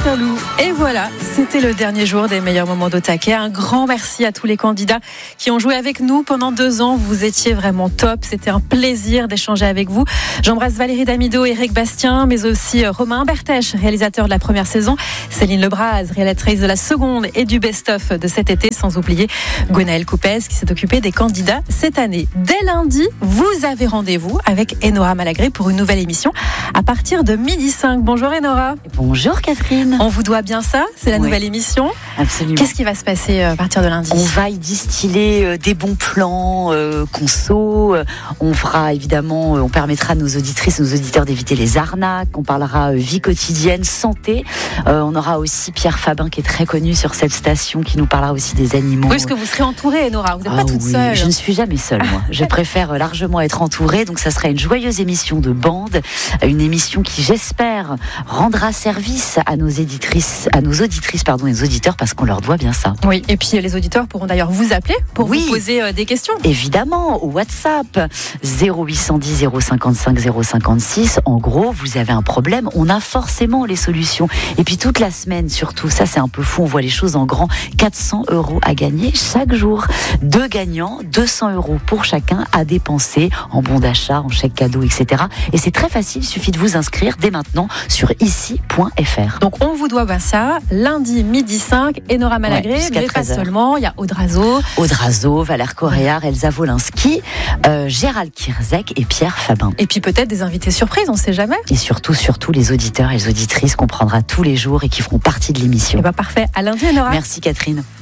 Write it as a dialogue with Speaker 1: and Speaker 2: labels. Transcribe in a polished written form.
Speaker 1: Waterloo. Et voilà, c'était le dernier jour des meilleurs moments d'Au Taquet. Un grand merci à tous les candidats qui ont joué avec nous pendant 2 ans. Vous étiez vraiment top. C'était un plaisir d'échanger avec vous. J'embrasse Valérie Damido, Eric Bastien, mais aussi Romain Bertèche, réalisateur de la première saison, Céline Lebras, réalisatrice de la seconde et du best-of de cet été, sans oublier Gwenaëlle Coupez qui s'est occupée des candidats cette année. Dès lundi, vous avez rendez-vous avec Enora Malagré pour une nouvelle émission à partir de 12h05. Bonjour Enora.
Speaker 2: Bonjour Catherine.
Speaker 1: On vous doit bien ça, c'est la nouvelle émission.
Speaker 2: Absolument.
Speaker 1: Qu'est-ce qui va se passer à partir de lundi ?
Speaker 2: On va y distiller des bons plans conso. On fera évidemment, on permettra à nos auditrices, nos auditeurs d'éviter les arnaques. On parlera vie quotidienne, santé. On aura aussi Pierre Fabin qui est très connu sur cette station, qui nous parlera aussi des animaux.
Speaker 1: Oui, est-ce que vous serez entourée, Enora ? Vous n'êtes pas toute seule.
Speaker 2: Je ne suis jamais seule, moi. Je préfère largement être entourée. Donc, ça sera une joyeuse émission de bande, une émission qui, j'espère, rendra service à nos auditrices, et nos auditeurs, parce qu'on leur doit bien ça.
Speaker 1: Oui, et puis les auditeurs pourront d'ailleurs vous appeler pour vous poser des questions.
Speaker 2: Évidemment, au WhatsApp 0810 055 056. En gros, vous avez un problème, on a forcément les solutions. Et puis toute la semaine, surtout, ça c'est un peu fou, on voit les choses en grand. 400 € à gagner chaque jour. 2 gagnants, 200 € pour chacun à dépenser en bons d'achat, en chèques cadeaux, etc. Et c'est très facile, il suffit de vous inscrire dès maintenant sur ici.fr.
Speaker 1: Donc on vous doit ça, lundi 12h05, Enora Malagré, mais pas seulement, il y a Audrazo,
Speaker 2: Valère Coréard, Elsa Wolinski, Gérald Kierzek et Pierre Fabin.
Speaker 1: Et puis peut-être des invités surprises, on ne sait jamais.
Speaker 2: Et surtout les auditeurs et les auditrices qu'on prendra tous les jours et qui feront partie de l'émission.
Speaker 1: Et parfait, à lundi Enora.
Speaker 2: Merci Catherine.